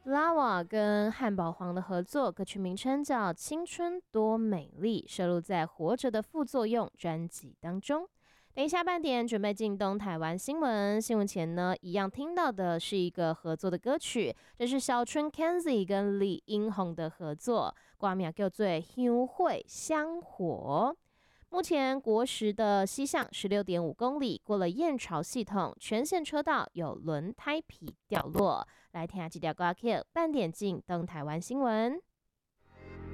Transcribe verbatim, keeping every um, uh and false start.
Lava 跟汉堡皇的合作，歌曲名称叫《青春多美丽》，收录在《活着的副作用》专辑当中。等一下半点准备进东台湾新闻，新闻前呢，一样听到的是一个合作的歌曲，这是小春 Kenzie 跟李英宏的合作，歌名叫做《香会香火》。目前国时的西向十六点五公里，过了燕巢系统，全线车道有轮胎皮掉落。来听下这条歌曲，半点进东台湾新闻。